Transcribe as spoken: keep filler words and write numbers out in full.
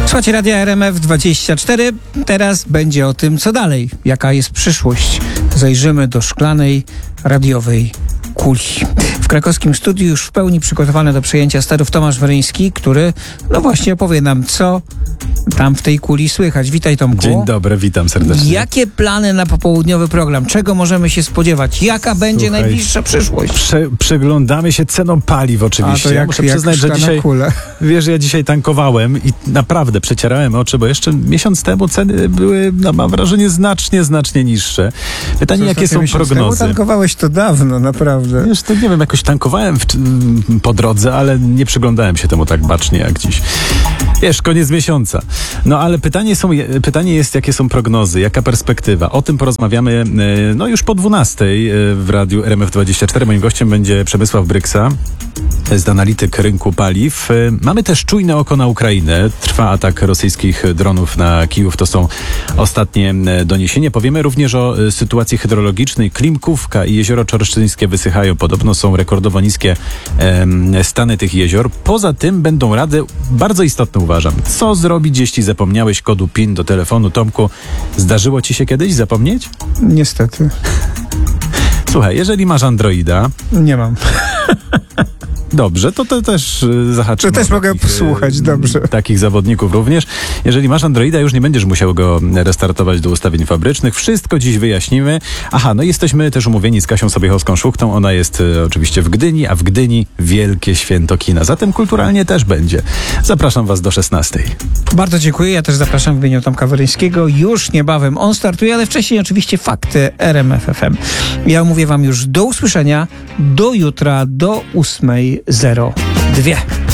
Słuchajcie Radia R M F dwadzieścia cztery. Teraz będzie o tym, co dalej. Jaka jest przyszłość. Zajrzymy do szklanej, radiowej kuli. W krakowskim studiu już w pełni przygotowany do przejęcia sterów Tomasz Weryński, który, no właśnie, opowie nam, co tam w tej kuli słychać. Witaj, Tomku. Dzień dobry, witam serdecznie. Jakie plany na popołudniowy program? Czego możemy się spodziewać? Jaka będzie Słuchaj, najbliższa przyszłość? Prze- przeglądamy się ceną paliw oczywiście. A to jak, ja muszę jak przyznać, że dzisiaj, kule. wiesz, ja dzisiaj tankowałem i naprawdę przecierałem oczy, bo jeszcze miesiąc temu ceny były, no mam wrażenie, znacznie, znacznie niższe. Pytanie, Co, jakie są prognozy? Temu tankowałeś to dawno, naprawdę. Wiesz, to nie wiem, jakoś tankowałem w, po drodze, ale nie przyglądałem się temu tak bacznie jak dziś. Wiesz, koniec miesiąca. No ale pytanie, są, pytanie jest, jakie są prognozy, jaka perspektywa. O tym porozmawiamy no już po dwunastej w Radiu R M F dwadzieścia cztery. Moim gościem będzie Przemysław Bryksa, to jest analityk rynku paliw. Mamy też czujne oko na Ukrainę. Trwa atak rosyjskich dronów na Kijów. To są ostatnie doniesienia. Powiemy również o sytuacji hydrologicznej. Klimkówka i jezioro Czorsztyńskie wysychają. Podobno są rekordowo niskie e, stany tych jezior. Poza tym będą rady bardzo istotne, uważam. Co zrobić, jeśli zapomniałeś kodu PIN do telefonu? Tomku, zdarzyło ci się kiedyś zapomnieć? Niestety. Słuchaj, jeżeli masz Androida... Nie mam. Dobrze, to, to też zahaczymy. To też mogę takich, posłuchać, dobrze. Takich zawodników również. Jeżeli masz Androida, już nie będziesz musiał go restartować do ustawień fabrycznych. Wszystko dziś wyjaśnimy. Aha, no jesteśmy też umówieni z Kasią Sobiechowską-Szuchtą. Ona jest e, oczywiście w Gdyni, a w Gdyni wielkie święto kina. Zatem kulturalnie też będzie. Zapraszam was do szesnastej. Bardzo dziękuję. Ja też zapraszam w imieniu Tomka Weryńskiego. Już niebawem on startuje, ale wcześniej oczywiście fakty R M F F M. Ja mówię wam już do usłyszenia, do jutra, do ósmej zero dwa.